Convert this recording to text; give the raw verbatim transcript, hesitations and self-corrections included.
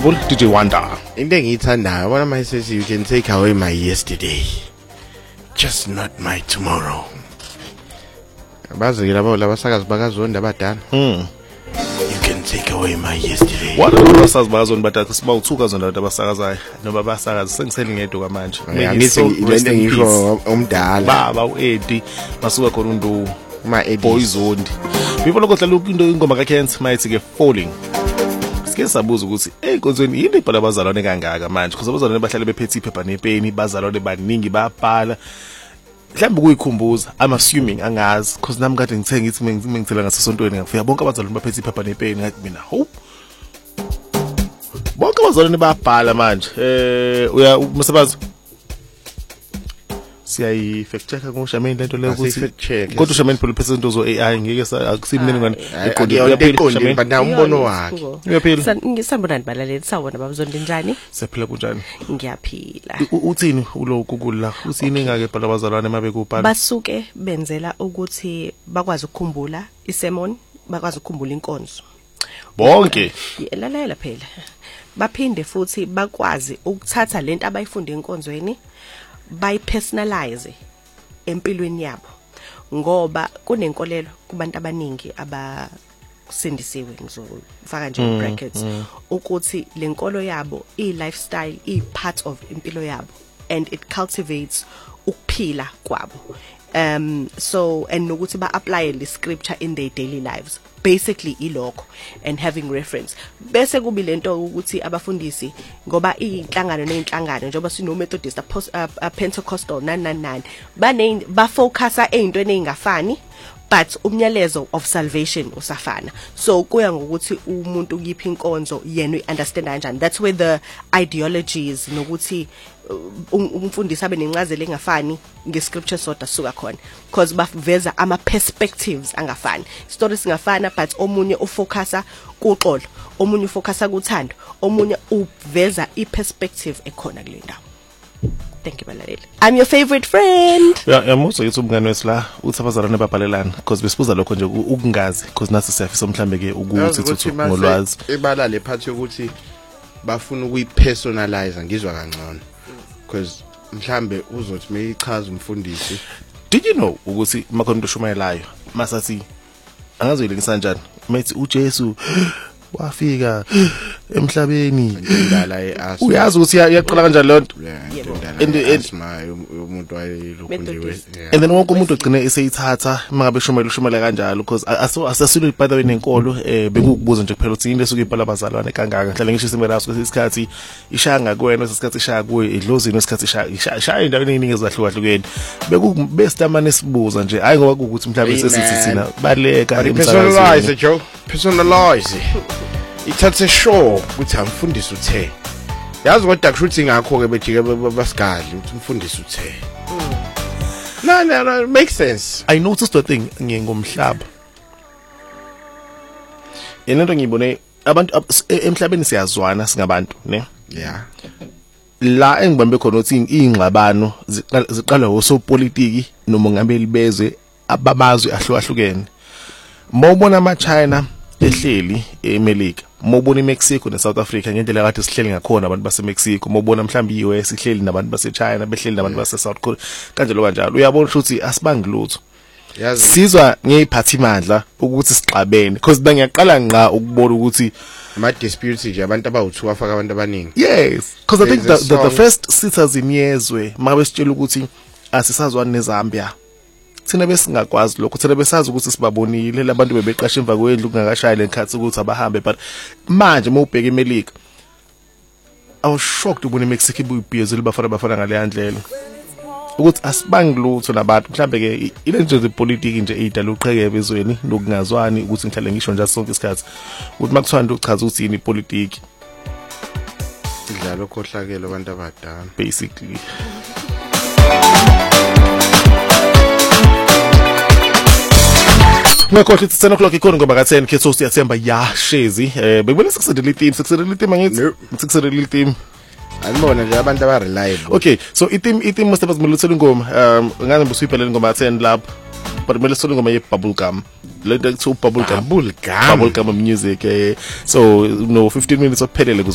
Beautiful D J Wanda. Into engiyithandayo bona my says you can take away my yesterday, just not my tomorrow. Bazi labo labasakazi bakazonda abadala. Mm. You can take away my yesterday. What abasazi bakazona badathi sibawuthuka zona abantu abasakazayo noma abasakazi sengisele ngedwa manje. Ngithi lento ngisho umdala. Baba uEdi basuka khona uNdu ma Edi Boyzondi. Before lokho dlala into ingoma kaKent mayithi ke Falling. Sike sabuza ukuthi hey konzweni yini ibhala abazalwane kangaka manje because abazalwane bahlale bephethe iphepha nepeni bazalwane baningi bayabhala. Mhlambe kuyikhumbuza I'm assuming angazi because nami kade ngithe ngithi mengithela ngasesontweni ngafika bonke abazalwane baphethe iphepha nepeni ngathi mina hope bonke abazalwane bayabhala manje eh uya umsebenzi siyayi fact check ngoshameni lento leyo ukuthi kodwa ushameni phela phese into zo A I ngeke akusimnene ngani eqondile bana umbono wakhe uyaphila ngisambona nibalaleli sawona babuzonde njani siyaphila kunjani ngiyaphila uthini ulo Google la uthini ngake phela abazalwane mabe kubhala basuke benzela ukuthi bakwazi ukukhumbula isermon bakwazi ukukhumbula inkonzo bonke lalela phela baphinde futhi bakwazi ukuthatha lento abayifunde enkonzweni by personalize empilweni yabo ngoba kunenkolelo kubantu abaningi abasindisiwe ngizofaka nje in brackets ukuthi lenkolo yabo i lifestyle i part of impilo yabo and it cultivates ukuphila kwabo um so and nokuthi ba apply the scripture in their daily lives basically ilokho and having reference bese kubi lento ukuthi abafundisi ngoba inhlangano nezinhlangano njengoba sino Methodist a Pentecostal nine nine nine bane ba focusa ezintweni ezingafani but umnyalezo of salvation usafana so kuya ngokuthi umuntu ukuphi inkonzo yena uunderstand kanjani that's where the ideologies nokuthi umfundisi abe nencazelo engafani ngescripture soda suka khona because baveza ama perspectives angafani stories singafana but omunye ufocusa kuxolo omunye ufocusa kuthando omunye uveza iperspective ekhona kule ndawo. Thank you balaleli. I'm your favorite friend. Yeah, yamuzo yithi umngane wesila uthi abazalwane babhalelana because besibuza lokho nje ukungazi because nasi siyafisa mhlambe ke ukuthi thuthu ngolwazi. Ebala le part yokuthi bafuna ukuyipersonalize ngizwa kancane because mhlambe uzothi meyichaza umfundisi. Did you know ukuthi makhona into shumayelayo masathi angazoyilengisa kanjani methi uJesu wafika emhlabeni indala eAsma uyazi ukuthi iyaqala kanjani lonto indala umuntu wayelokhundiwe and then wonke umuntu ugcine eseyithatha mangabe shumela shumela kanjalo because asasilo by the way nenkolo eh bekukubuza nje kuphela ukuthi into esuke ibhala abazalwane kangaka hlala ngisho isimelaso kwesikhathi ishanga kuwena isikhathi ishaya kuwe idlozini isikhathi ishaya ishaya indaweni eziningi ezahlukahlukene bekubestamane sibuza nje hayi ngoba ukuthi mhlawumbe sesithi thina baleka personalize Joe personalize ithathe show ukuthi amfundisi uthe yazi kodwa kushuthi ngakho ke bejike basigadli ukuthi umfundisi uthe no no no makes sense. I noticed the thing ngengomhlaba yenento ngibone abantu emhlabeni siyazwana singabantu ne yeah la engibambe khona uthi ingxabano ziqala osopolitiki nomongameli bezwe abamazwe ahlukahlukene mawubona ama China ehleli eMelika mawubona iMexico neSouth Africa ngendlela kade sihleli ngakhona abantu base Mexico mawubona mhlawumbe iU S ihleli nabantu base China behleli nabantu base South Korea kanjalo kanjalo uyabona ukuthi asibangi lutho sizwa ngeyiphathimandla ukuthi sixabene because bangiyaqala ngqa ukubona ukuthi ama disputes nje abantu abawu-two afaka abantu abaningi. Yes because I think the, the, the first citizens yezwe makabe sitshela ukuthi asisazwani neZambia thina besingakwazi lokho thina besazi ukuthi sibabonile labantu bebeqasha emva kwendlu kungakashaya lenkhathi ukuthi abahambe but manje mawubheka eMelika I was shocked ukubona iMexico ibuyibhizi libafana bafana ngale yandlela ukuthi asibangi lutho nabantu mhlambe ke ile nje zepolitiki nje idala uqhekebe ezweni nokungazwani ukuthi ngihlale ngisho nje sonke isikhathi ukuthi makuthanda ukuchaza ukuthi yini ipolitiki idlalo okhohlakela abantu abadala basically. Ngakho it's ten o'clock ikhona ngoba ka ten ketho siyathemba ya shezi eh bekubona sekusedele team sekusedele team angithi sekusedele team alibona nje abantu aba reliable. Okay so itim itim must have muluthela ingoma um ngane busuyiphelele ngoma ten lapho but mele solo ngoma ye bubblegum le nto bubble gum bubble gum bubble gum music eh so no fifteen minutes ophelele